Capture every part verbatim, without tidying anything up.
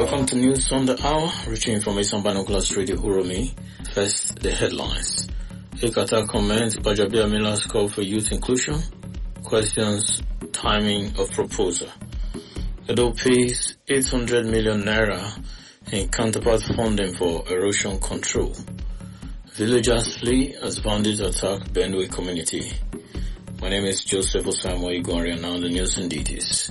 Welcome to News on the Hour, reaching information by Binoculars Radio Uromi. First, the headlines. Ekata comments Gbajabiamila's call for youth inclusion. Questions timing of proposal. Edo pays eight hundred million naira in counterpart funding for erosion control. Villagers flee as bandits attack Benue community. My name is Joseph Osamoah Igwari, and now the news in details.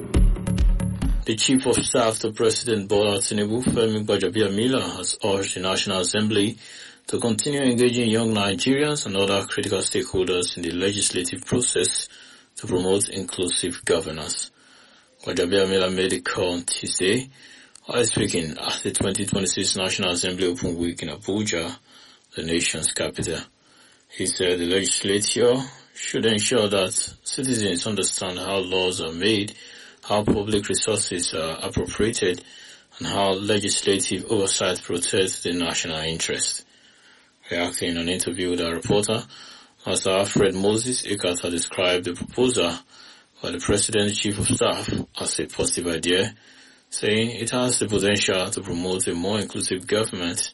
The Chief of Staff to President Bola Tinubu, Femi Gbajabiamila, has urged the National Assembly to continue engaging young Nigerians and other critical stakeholders in the legislative process to promote inclusive governance. Gbajabiamila made a call on Tuesday while speaking at the twenty twenty-six National Assembly Open Week in Abuja, the nation's capital. He said the legislature should ensure that citizens understand how laws are made, how public resources are appropriated, and how legislative oversight protects the national interest. Reacting in an interview with a reporter, Master Alfred Moses Ekata described the proposal by the President's Chief of Staff as a positive idea, saying it has the potential to promote a more inclusive government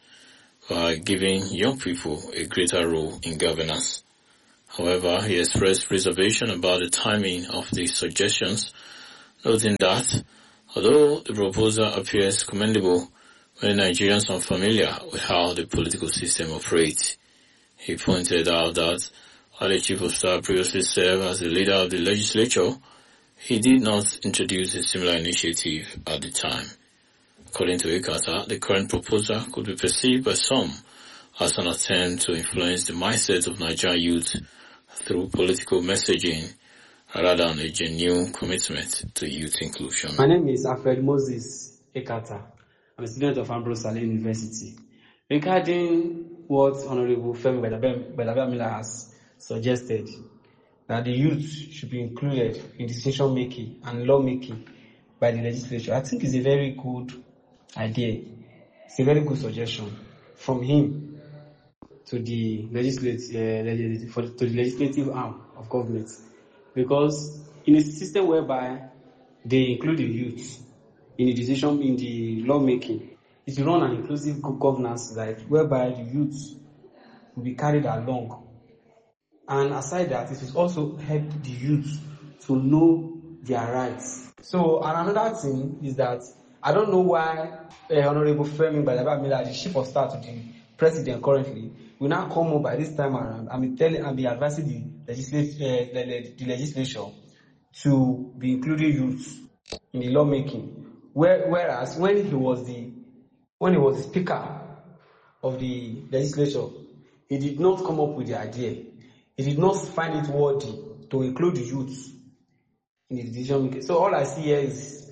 by giving young people a greater role in governance. However, he expressed reservation about the timing of the suggestions, noting that, although the proposal appears commendable, many Nigerians are familiar with how the political system operates. He pointed out that while the Chief of Staff previously served as the leader of the legislature, he did not introduce a similar initiative at the time. According to Ekata, the current proposal could be perceived by some as an attempt to influence the mindset of Nigerian youth through political messaging, rather than a genuine commitment to youth inclusion. My name is Alfred Moses Ekata. I'm a student of Ambrose Allen University. Regarding what Honorable Femi Gbajabiamila has suggested, that the youth should be included in decision making and law making by the legislature, I think it's a very good idea. It's a very good suggestion from him to the legislative, uh, for, to the legislative arm of government. Because in a system whereby they include the youth in the decision, in the lawmaking, it will run an inclusive governance, like whereby the youth will be carried along. And aside that, it will also help the youth to know their rights. So, and another thing is that I don't know why uh, Honorable Femi Gbajabiamila, the Chief of Staff to the President currently, will now come up by this time around and be telling and be advising the legislature, uh, the, the legislature to be including youth in the lawmaking. Where, whereas when he was the when he was the Speaker of the legislature, he did not come up with the idea. He did not find it worthy to include the youth in the decision making. So all I see here is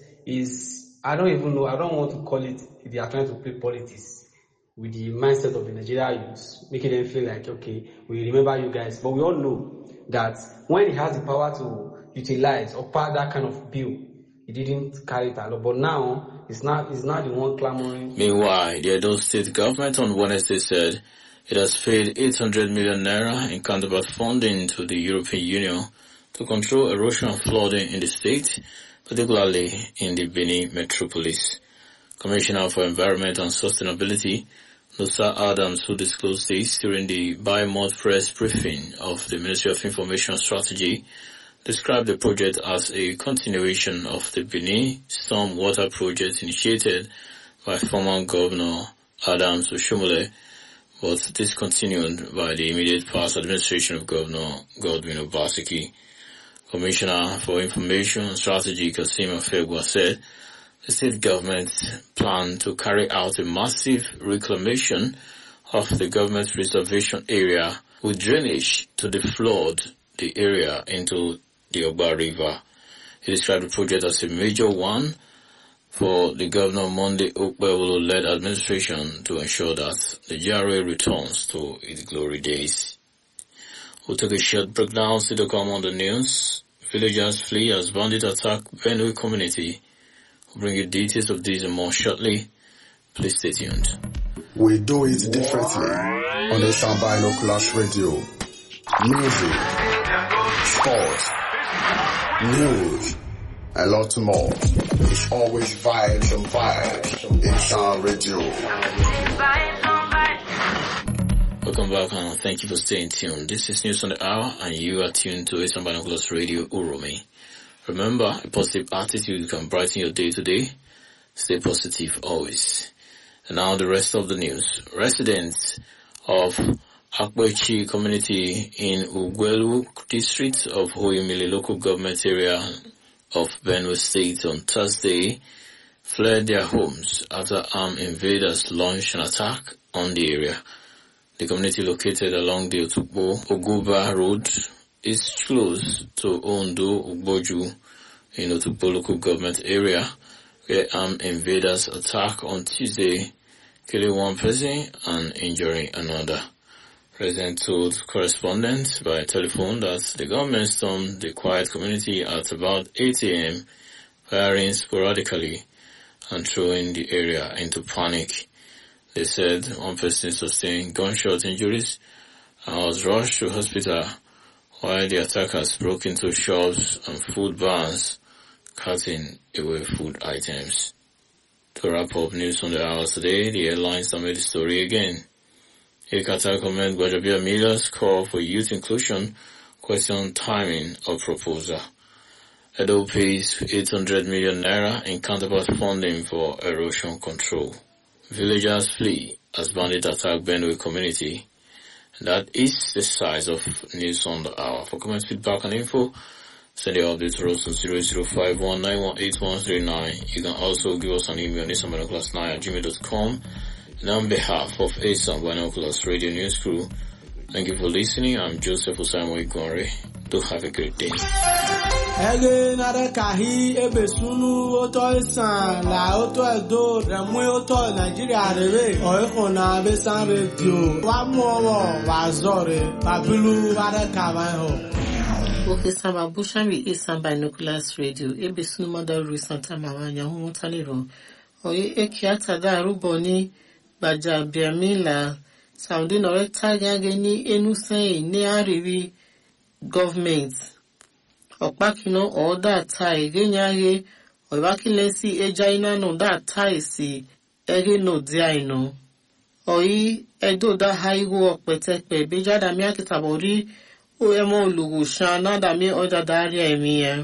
is I don't even know. I don't want to call it. They are trying to play politics with the mindset of the Nigerian youth, making them feel like, okay, we remember you guys. But we all know that when he has the power to utilize or pass that kind of bill, he didn't carry it along. But now, it's not, it's not the one clamoring. Meanwhile, the Edo State government on Wednesday said it has paid eight hundred million naira in counterpart funding to the European Union to control erosion and flooding in the state, particularly in the Benin metropolis. Commissioner for Environment and Sustainability, Nusa Adams, who disclosed this during the bi-month press briefing of the Ministry of Information Strategy, described the project as a continuation of the Benin Storm Water Project initiated by former Governor Adams Oshomole, but discontinued by the immediate past administration of Governor Godwin Obaseki. Commissioner for Information and Strategy Kasim Afegwa said the state government planned to carry out a massive reclamation of the government's reservation area with drainage to deflood the area into the Oba River. He described the project as a major one for the Governor Monday Okpebholo-led administration to ensure that the G R A returns to its glory days. We'll take a short break now, still to come on the news. Villagers flee as bandits attack Benue community. We'll bring you details of these and more shortly. Please stay tuned. We do it differently on the Sound Binoculars Radio. Music, sports, news, and lots more. It's always vibes and vibes in Sound Radio. Welcome back and thank you for staying tuned. This is News on the Hour and you are tuned to Asian Binoculars Radio Uromi. Remember, a positive attitude can brighten your day to day. Stay positive always. And now the rest of the news. Residents of Akwechi community in Ugwelu district of Oyemele local government area of Benue State on Thursday fled their homes after armed invaders launched an attack on the area. The community located along the Otukbo Oguba Road is close to Ondo Ugboju in Otukbo local government area where armed invaders attacked on Tuesday, killing one person and injuring another. President told correspondents by telephone that the government stormed the quiet community at about eight a.m., firing sporadically and throwing the area into panic. They said one person sustained gunshot injuries and was rushed to hospital while the attackers broke into shops and food barns, cutting away food items. To wrap up news on the hour today, the airlines have made the story again. Ekata comment Gbajabia Miller's call for youth inclusion question timing of proposal. Edo pays eight hundred million naira in counterpart funding for erosion control. Villagers flee as bandit attack Benue community. That is the size of news on the hour. For comment, feedback and info, send your update to us on zero zero five one nine one eight one three nine. You can also give us an email, nissanbinoculars nine at gmail dot com. And on behalf of Asian Binoculars Radio News Crew, thank you for listening. I'm Joseph Osaimo Igonre. Do have a great day. Ege narekahi ebesunu oto isan la oto edo remu oto Nigeria rere oikona besan radio wa mowo wa zore babilu bareka ho. Okay, Samba Bushami is Asian Binoculars Radio. Ebesunu madaru Santa Mawanya hu taniro. Oye ekiata da ruboni baja biamila Saudi nore tagage ni enuse ni ariwi government. Okpakino or that tie genyage or wakilesi ejaina no that tie si ege no diaino. Oi edo da haigo okpetekpe beja da mi akitabori o emo lugu shana da mi oda daria emiya.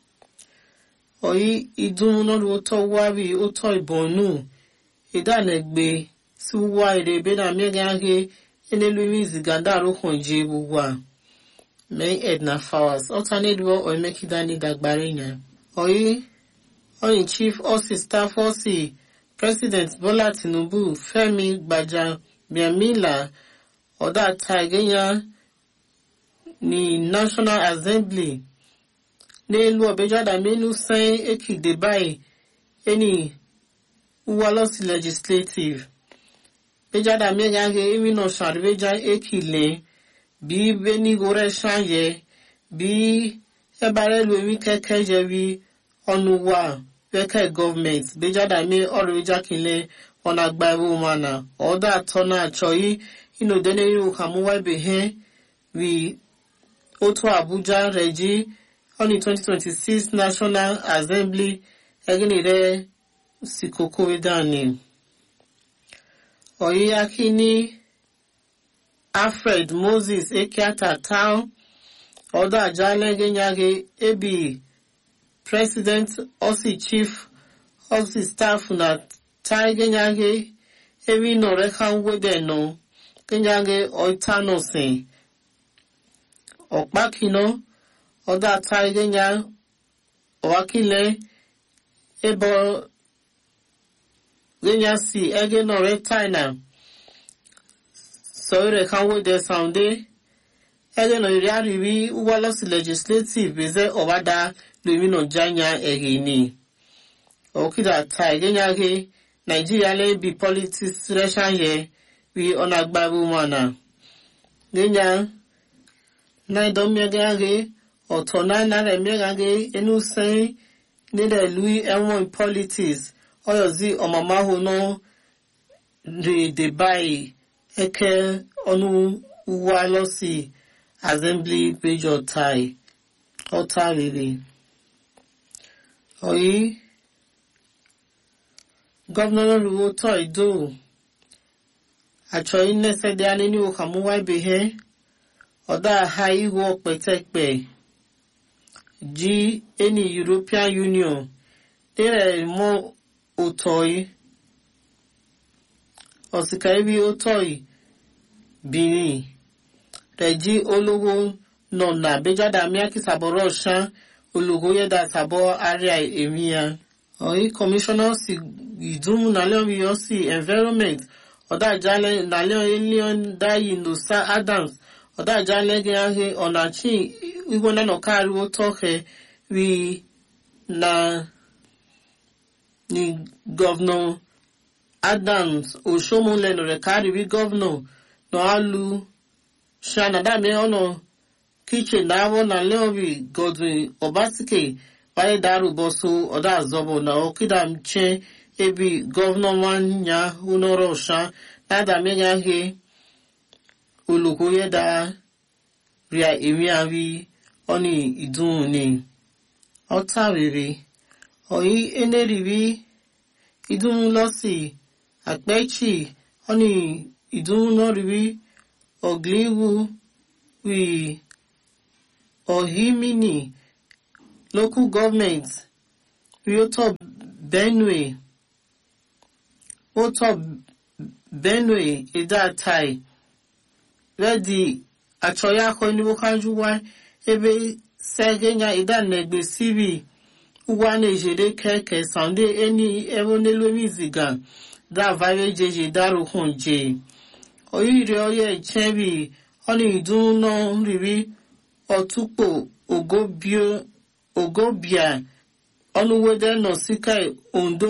Oi idunu no oto wabi oto ibonu idanegbe si wa ire be da mi gage enelu iziganda ro konje buwa. May Edna Fowers, alternate role or make it any dagbarina. Oi, Oi, Chief Osi Staff Osi, President Bola Tinubu, Femi Baja Biamila, or that Tigenya, ni National Assembly. Ne lu beja da menu say eki debai, any uwalos legislative. Beja da megange imino sharveja eki le. Bi beni gore shanye, bi ebare luemi keke jevi onuwa weke government, beja da me oruja kile onagbaru mana. Oda tona choi, ino dene yu kamuwa behe, we Oto Abuja Reji, on the twenty twenty-six National Assembly, eginire sikoko edani. Oyi akini, Alfred Moses Ekiata Town, Oda Ajale Genyage Ebi, President Osi Chief Osi Staff na Tai Genyage, Ebi no rekan wedeno, Genyage Oitano Sen, Okbakino, Oda Tai Genya, Oakile, Ebo Genya Si Ege no Retaina, so they can with the sound day. Ege no yari uwalos legislative beze obada lumino janya egini. Okida tai genyage Nigeria le bi politics reshan ye we onagbabu mana. Genya na idomyagage otona na remyagage enu say nede lui enwon politics oyozi omamaho no de debai eke onu uwalosi assembly page or tie or tie really. oyi gọvanọ ruo tọ ido achọ inesede anini okamuwa ibehe ọda ha ihu ọpẹtẹpẹ ji eni European Union dere mo otoi osika ibi otoi Benin reji ologo nọ na bejada miaki saboro shan ologo yeda sabo area emia oyi commissioner si idumu na leon yosi environment oda jale na leon dayi no sa Adams oda jale ge onachi igbo na no kari otoke wi na ni governor Adams Oshomole no rekari wi governor no alu shana da me ono kitchen na wo na leobi Godwin Obasike waye daru boso oda azobo na okida mche ebi governor wanya unoro sha na da me yange uluko yeda ria emi awi oni idun ni otawere oyi eneribi idun losi akpechi oni idun no ribi ogliwu wi ohimini local government Rioto Benue Oto Benue Idatai Ready Achoya Koni Wokanjuwa Ebe Segenya Idanegbe Sibi Uwane Jede Keke Sande Eni Ebonelo Miziga Da Vare Jeje Daru Honje Oyiri Oye Chebi Oni Iduno Ribi Otupo Ogobio Ogobia Onuwede no Sikai Ondo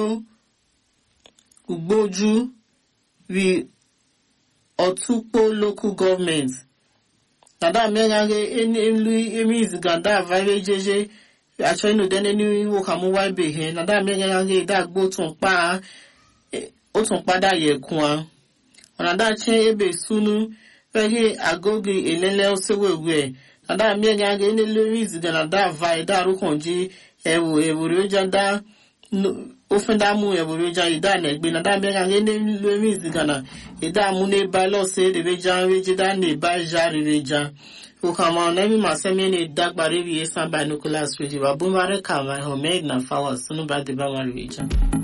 Ugboju wi Otupo local government Nada Megage enu emiz ganda vare jeje acho inu dene ni wo kamu wa behe Nada Megage da gbo tun pa o tun pada ye kun Nada che ebe sunu Vehe agogi elele osewewe Nada Megage enu emiz ganda vai da rukonji ewu ewu rojanda ofenda mu eboroja ida na egbe na da mega ngene lu emizigana ida mu ne ba lo se rebeja reje da ne ba ja rebeja o kama na mi maseme ne dagbare bi esan binoculars reje ba bumare kama homed na fawa sunu ba de ba rebeja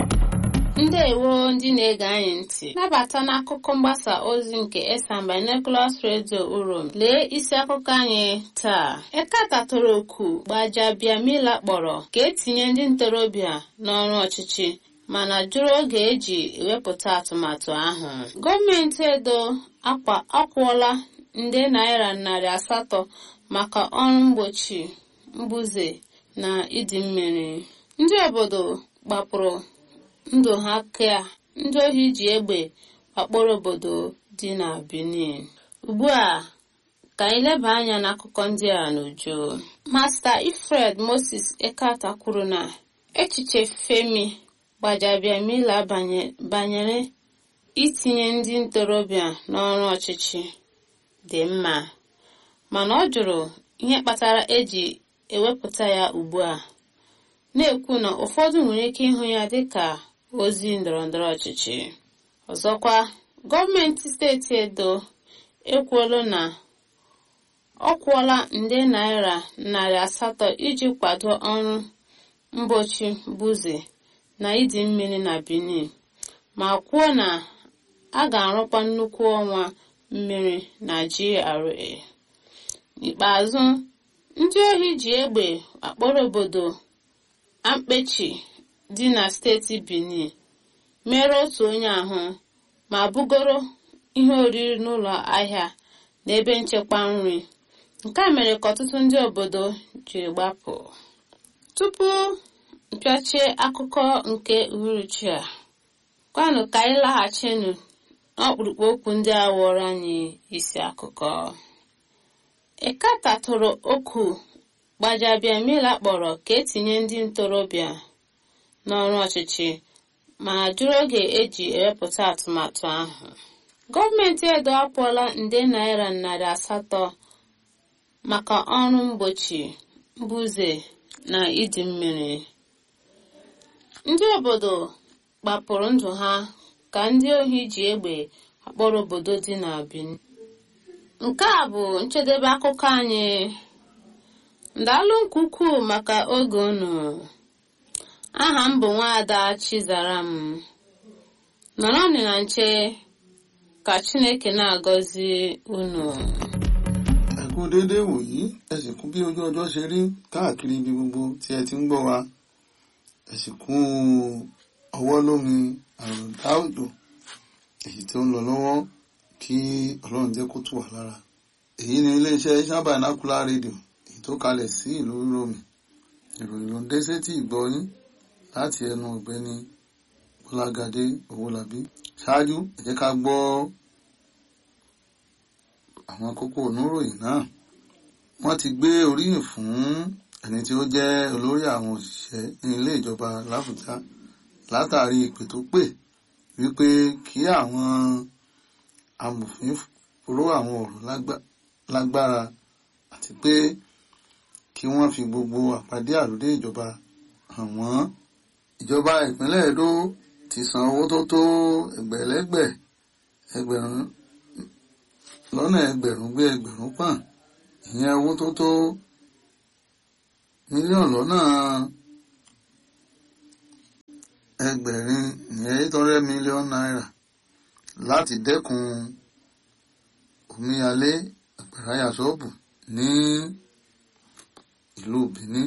Ndewo ndị na-ege anyị ntị nabata n'akụkọ mgbasa ozi nke Esan Binoculars Radio Urom lee isi akụkọ anyị taa Ekata toro oku Gbajabiamila kpọrọ ka etinye ndị ntorobịa n'ọrụ ọchịchị mana jụrụ oge eji ewepụta atụmatụ ahụ gọọmenti Edo akwa akwụọla nde naira narị asatọ maka ọrụ mgbochi mbuze na ịdị mmiri ndị obodo gbapụrụ ndụ ha ka ndị ohi ji egbe akpọrọ obodo dị na Benin ugbu a ka anyị leba anya n'akụkọ ndị a n'uju Master Ifred Moses Ekata kwuru na echiche Femi Gbajabiamila banyere itinye ndị ntorobịa n'ọrụ ọchịchị dị mma mana ọ jụrụ ihe kpatara eji ewepụta ya ugbu a na-ekwu na ụfọdụ nwere ike ịhụ ya dịka ozi ndọrọndọrọ ọchịchị ọzọkwa gọọmenti steeti Edo ekwuola na ọ kwụọla nde naira narị asatọ iji kwado ọrụ mgbochi mbuze na ịdị mmiri na Benin ma kwuo na a ga-arụkwa nnukwu ọnwa mmiri na G R A n'ikpeazụ ndị ohi ji egbe akpọrọ obodo Ampechi dị na steeti Benin mere otu onye ahụ ma bugoro ihe oriri n'ụlọ ahịa na ebe nchekwa nri nke a mere ka ọtụtụ ndị obodo jiri gbapụ tupu mpịachie akụkọ nke uhuruchi a kwanụ ka anyị laghachinu n'ọkpụrụkpụ okwu ndị a wụrụ anyị isi akụkọ Ekata tụrụ oku Gbajabiamila kpọrọ ka etinye ndị ntorobịa n'ọrụ ọchịchị mana jụrụ oge eji ewepụta atụmatụ ahụ gọọmenti Edo akwụọla nde naira narị asatọ maka ọrụ mgbochi mbuze na ịdị mmiri ndị obodo gbapụrụ ndụ ha ka ndị ohi ji egbe akpọrọ obodo dị na Benin. Nke a bụ njedebe akụkọ anyị. Ndalụ nke ukwuu maka oge unu. Aha m bụ Nwaada Chizaram. Nọrọnụ na nche ka Chineke na-agọzi unu. Ẹ kú dédé wòyí, ẹ sì kú bí ojú ọjọ́ ṣe rí káàkiri ibi gbogbo tí ẹ ti ń gbọ́ wa. Ẹ sì kú ọwọ́ lómi àrùndá òjò èyí tó ń lọ lọ́wọ́ kí Ọlọ́run jẹ́ kó tù wá lára. Èyí ni iléeṣẹ́ Asian Binocular Radio èyí tó kalẹ̀ sí ìlú Uromi. Ìròyìn ló ń dé sétí ìgbọ́ yín láti ẹnu ọ̀gbẹ́ni Bọ́lágadé Owólabí. Ṣáájú ẹ jẹ́ ká gbọ́ àwọn kókó oníròyìn náà. Wọ́n ti gbé oríyìn fún ẹni tí ó jẹ́ olórí àwọn òṣìṣẹ́ ní ilé ìjọba l'Ábùjá látàrí ìpè tó pè wípé kí àwọn amòfin ró àwọn ọ̀rọ̀ lágbára àti pé kí wọ́n fi gbogbo àpàdé àròdé ìjọba hàn wọ́n. Ìjọba ìpínlẹ̀ Èdó ti san owó tó tó ẹgbẹ̀lẹ́gbẹ̀ ẹgbẹ̀rún lọ́nà ẹgbẹ̀rún gbé ẹgbẹ̀rún pọ̀n, ìyẹn owó tó tó mílíọ̀nù lọ́nà ẹgbẹ̀rin ìyẹn eight hundred million naira láti dẹ́kun omíyalé àgbàrá yàsọ́ọ̀bù ní ìlú Benin.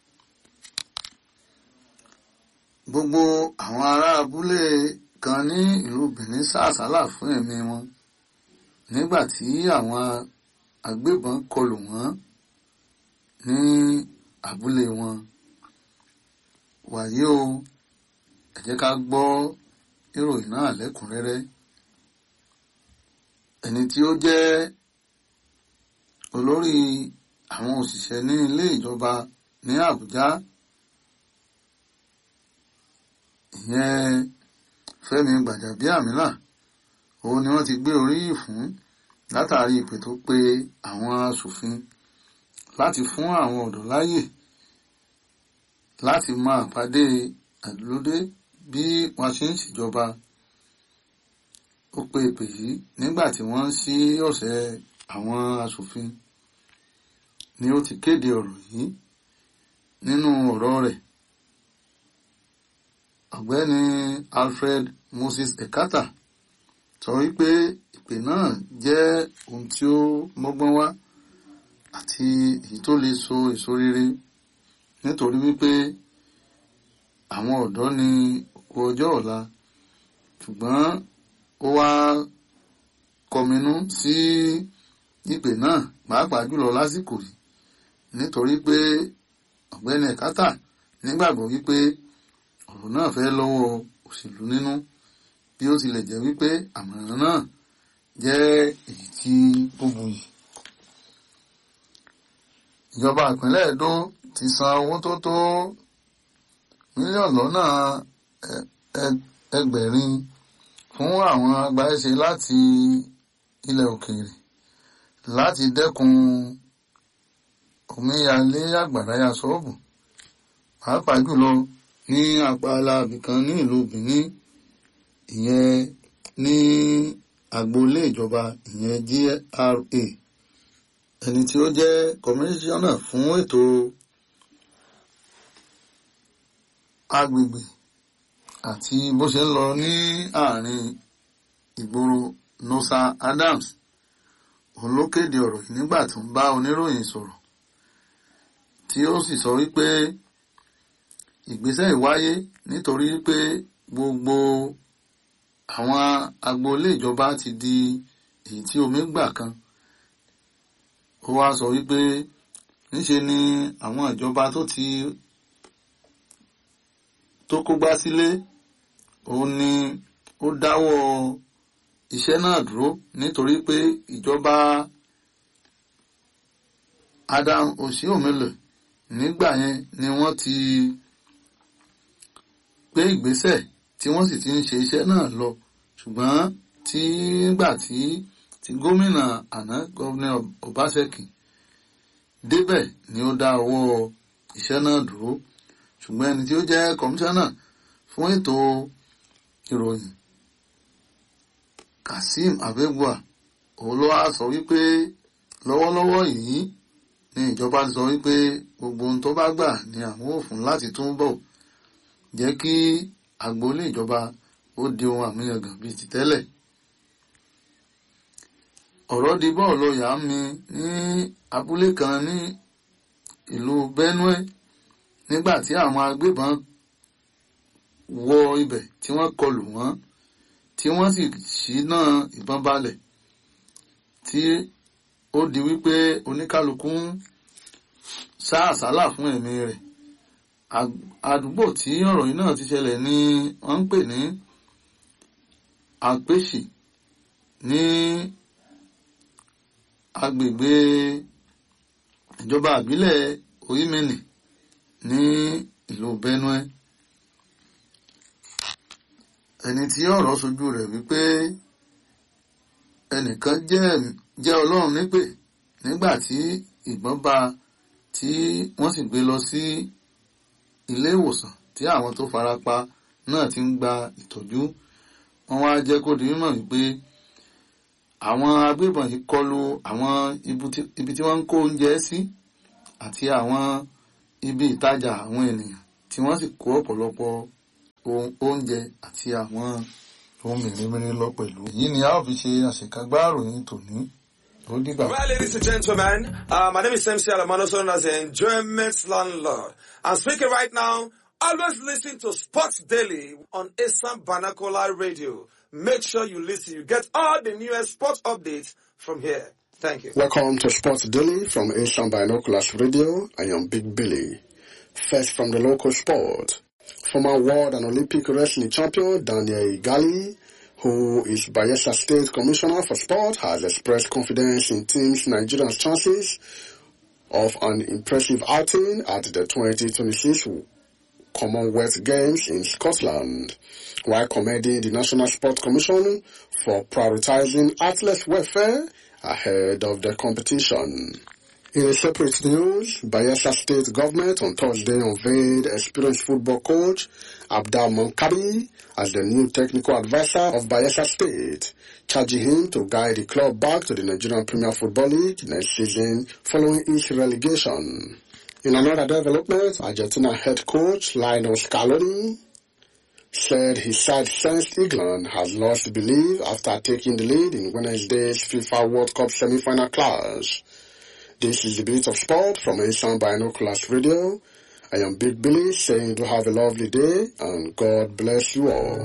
Gbogbo àwọn ará abúlé kan ní ìlú Benin sá àsálà fún ẹ̀mí wọn nígbà tí àwọn agbébọn kọlù wọ́n ní abúlé wọn. Wàyí o, ẹ jẹ́ ká gbọ́ ìròyìn náà lẹ́kùnrẹ́rẹ́. Ẹni tí ó jẹ́ olórí àwọn òṣìṣẹ́ ní ilé ìjọba ní Àbújá, ìyẹn Fẹ́mi Gbàjàbíàmílà, òun ni wọ́n ti gbé oríyìn fún látàrí ìpè tó pe àwọn aṣòfin láti fún àwọn ọ̀dọ́ láyè láti máa pàdé àdúródé bí wọ́n ṣe ń ṣèjọba. Ó pe ìpè yìí nígbà tí wọ́n ń ṣí ọ̀sẹ̀ àwọn aṣòfin ni ó ti kéde ọ̀rọ̀ yìí. Nínú ọ̀rọ̀ rẹ̀, ọ̀gbẹ́ni Alfred Moses Ekata sọ wípé ìpè náà jẹ́ ohun tí ó mọ́gbọ́n wá àti èyí tó lè so èso rere nítorí wípé àwọn ọ̀dọ́ ni òkú ọjọ́ ọ̀la, ṣùgbọ́n ó wá kọminú sí ìpè náà pàápàá jùlọ lásìkò yìí nítorí pé ọ̀gbẹ́ni Ekata nígbàgbọ́ wípé ọ̀rọ̀ náà fẹ́ lọ́wọ́ òṣèlú nínú, bí ó tilẹ̀ jẹ́ wípé àmọ̀ràn náà jẹ́ èyí tí ó buyì. Ìjọba ìpínlẹ̀ Èdó ti san owó tó tó mílíọ̀nù lọ́nà ẹgbẹ̀rin fún àwọn agbáṣe láti ilẹ̀ òkèèrè láti dẹ́kun omíyalé àgbàrá yàsọ́ọ̀bù, pàápàá jùlọ ní apá alábìkan ní ìlú Benin, ìyẹn ní agboolé ìjọba ìyẹn G R A. Ẹni tí ó jẹ́ kọmíṣánná fún ètò agbègbè àti bó ṣe ń lọ ní àárín ìgboro Nosa Adams, òun ló kéde ọ̀rọ̀ yìí nígbà tó ń bá oníròyìn sọ̀rọ̀, tí ó sì sọ wípé ìgbésẹ̀ ìwáyé nítorí pé gbogbo àwọn agboolé ìjọba ti di èyí tí omi gbà kan. Ó wá sọ wípé níṣe ni àwọn ìjọba tó ti tó kógbá sílé òun ni ó dáwọ́ iṣẹ́ náà dúró nítorí pé ìjọba Adam Oshiomhole nígbà yẹn ni wọ́n ti gbé ìgbésẹ̀ tí wọ́n sì ti ń ṣe iṣẹ́ náà lọ, ṣùgbọ́n tí nígbà tí tí gómìnà àná gómìnà Obaseki débẹ̀ ni ó dá ọwọ́ iṣẹ́ náà dúró. Ṣùgbọ́n ẹni tí ó jẹ́ kọmíṣánná fún ètò ìròyìn Kasim Abegua òun ló wá sọ wípé lọ́wọ́lọ́wọ́ yìí ni ìjọba sọ wípé gbogbo ohun tó bá gbà ni àwọn ò fún láti túnbọ̀ jẹ́ kí agboolé ìjọba ó di ohun àmúyangàn bíi ti tẹ́lẹ̀. Ọ̀rọ̀ di bọ́ọ̀lù ọ̀yà mi ní abúlé kan ní ìlú Benue nígbà tí àwọn agbébọn wọ ibẹ̀ tí wọ́n kọlù wọ́n tí wọ́n sì ṣínà ìbọn balẹ̀ tí ó di wípé oníkálukú ń sá àsálà fún ẹ̀mí rẹ̀. Àdúgbò tí ọ̀rọ̀ yìí náà ti ṣẹlẹ̀ ni wọ́n ń pè ní Apèsì ní agbègbè ìjọba ìbílẹ̀ Oyimeni ní ìlú Benue. Ẹni tí ọ̀rọ̀ sojú rẹ̀ wípé ẹnìkan jẹ́ jẹ́ Ọlọ́run nípè nígbà tí ìbọn bá tí wọ́n sì gbé lọ sí ilé ìwòsàn tí àwọn tó farapa náà ti ń gba ìtọ́jú. Wọ́n wá jẹ́ kó di mímọ̀ wípé àwọn agbébọn yìí kọlù àwọn ibi tí wọ́n ń kó oúnjẹ sí àti àwọn ibi ìtajà àwọn ènìyàn tí wọ́n sì kó ọ̀pọ̀lọpọ̀ oúnjẹ àti àwọn ohun mèremère lọ pẹ̀lú. Èyí ni a ó fi ṣe àṣekágbá ìròyìn tòní. Ó dìgbà. Well, ladies and gentlemen, uh, my name is M C Alamano, known as the Enjoyment Landlord. I'm speaking right now. Always listen to Sports Daily on Asam Banakola Radio. Make sure you listen. You get all the newest sports updates from here. Thank you. Welcome to Sports Daily from Asam Binoculars Radio. I am Big Billy. First from the local sport. Former world and Olympic wrestling champion Daniel Igali, who is Bayelsa State Commissioner for Sport, has expressed confidence in Team Nigeria's chances of an impressive outing at the twenty twenty-six Commonwealth Games in Scotland, while commending the National Sports Commission for prioritizing athletes' welfare ahead of the competition. In a separate news, Bayelsa State government on Thursday unveiled experienced football coach Abdal Mankabi as the new technical advisor of Bayelsa State, charging him to guide the club back to the Nigerian Premier Football League next season following its relegation. In another development, Argentina head coach Lionel Scaloni said his side sensed England has lost belief after taking the lead in Wednesday's FIFA World Cup semi-final clash. This is the Bit of Sport from Asian Binoculars Radio. I am Big Billy saying do have a lovely day and God bless you all.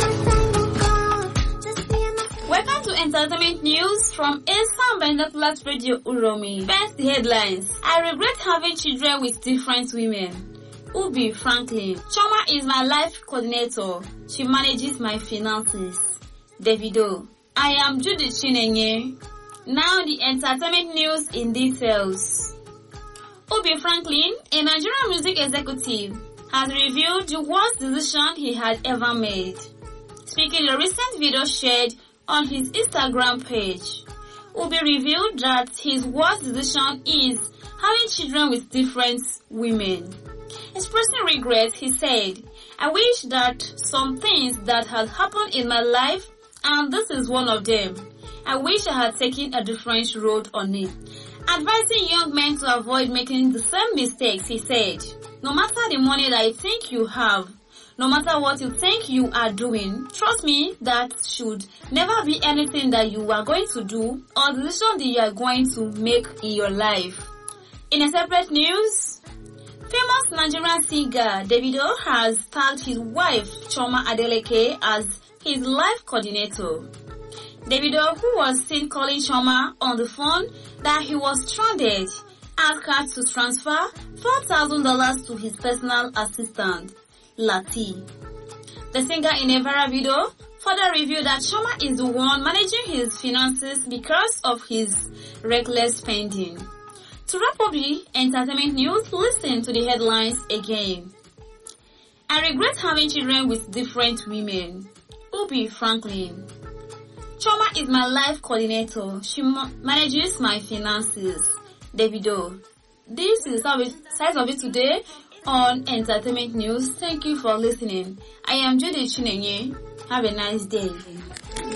Welcome to Entertainment News from Asian Binoculars Radio Uromi. First, the headlines. I regret having children with different women. Ubi Franklin. Choma is my life coordinator. She manages my finances. Davido. I am Judith Chinenye. Now the entertainment news in details. Ubi Franklin, a Nigerian music executive, has revealed the worst decision he had ever made. Speaking in a recent video shared on his Instagram page, Ubi revealed that his worst decision is having children with different women. Expressing regret, he said, I wish that some things that had happened in my life, and this is one of them, I wish I had taken a different road on it. Advising young men to avoid making the same mistakes, he said, no matter the money that you think you have, no matter what you think you are doing, trust me, that should never be anything that you are going to do or the decision that you are going to make in your life. In a separate news, famous Nigerian singer Davido has tagged his wife Choma Adeleke as his life coordinator. Davido, who was seen calling Choma on the phone that he was stranded, asked her to transfer four thousand dollars to his personal assistant, Lati. The singer in a viral video further revealed that Choma is the one managing his finances because of his reckless spending. To wrap up the entertainment news, listen to the headlines again. I regret having children with different women. Ubi Franklin. Choma is my life coordinator. She ma- manages my finances. Davido. This is the size of it today. on Entertainment News. Thank you for listening. I am Judy Chinenye. Have a nice day.